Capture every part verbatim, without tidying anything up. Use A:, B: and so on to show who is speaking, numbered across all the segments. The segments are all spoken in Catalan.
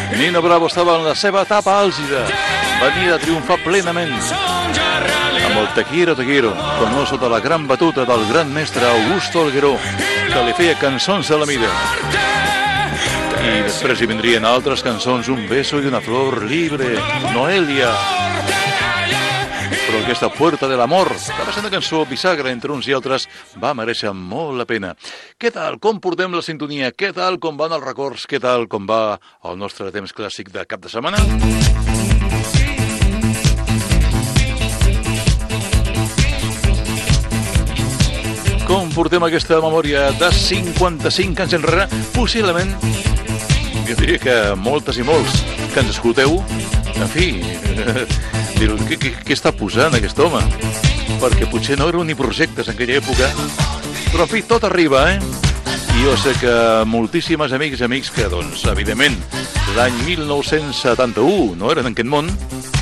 A: Nino Bravo estava en la seva etapa àlgida. Venia de triomfar plenament amb el Te quiero, te quiero, però no sota la gran batuta del gran mestre Augusto Algueró, que li feia cançons a la mida. I després hi vindrien altres cançons, Un beso y una flor libre, Noelia. Però aquesta Puerta del Amor, que va ser una cançó bisagra entre uns i altres, va mereixer molt la pena. Què tal? Com portem la sintonia? Què tal? Com van els records? Què tal? Com va el nostre temps clàssic de cap de setmana? Com portem aquesta memòria de cinquanta-cinc anys enrere? Possiblement, jo diria que moltes i molts que ens escolteu, en fi, diu, què, què, què està posant aquest home? Perquè potser no eren ni projectes en aquella època, però en fi, tot arriba, eh? I jo sé que moltíssimes amics i amics que, doncs, evidentment, l'any mil nou-cents setanta-u no eren en aquest món,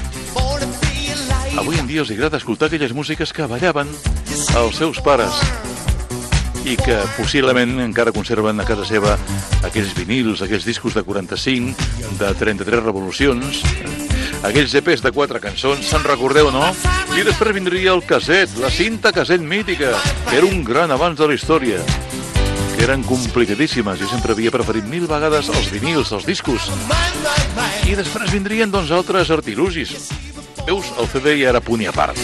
A: avui en dia els agrada escoltar aquelles músiques que ballaven els seus pares i que possiblement encara conserven a casa seva aquells vinils, aquells discos de quaranta-cinc, de trenta-tres revolucions, aquells E Pes de quatre cançons, se'n recordeu, no? I després vindria el caset, la cinta caset mítica, que era un gran avanç de la història, que eren complicadíssimes. Jo sempre havia preferit mil vegades els vinils, els discos. I després vindrien, doncs, altres artilugis. Veus? El C D ja era punt i a part.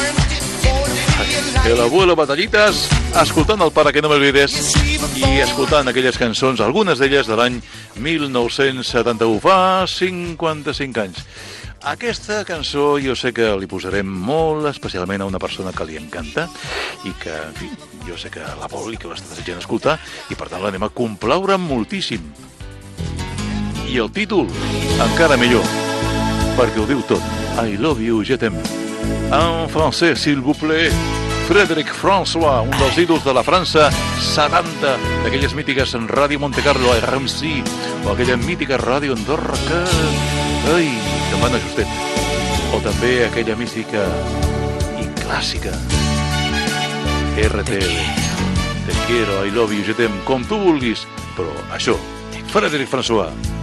A: El abuelo Batallitas, escoltant el Para que no me olvides i escoltant aquelles cançons, algunes d'elles de l'any mil nou-cents setanta-u, fa cinquanta-cinc anys. Aquesta cançó jo sé que li posarem molt especialment a una persona que li encanta i que, en fi, jo sé que la vol i que l'està desitjant escoltar i per tant l'anem a complaure moltíssim. I el títol, encara millor, perquè ho diu tot. I love you, je t'aime. En francès, s'il vous plaît, Frédéric François, un dels ídols de la França setanta, d'aquelles mítiques en Ràdio Monte Carlo, R M C, o aquella mítica Ràdio Andorra que... Ai, que mana justet. O també aquella mística i clàssica R T L. Te quiero, I love you, je t'aime, com tu vulguis, però això, Frédéric François.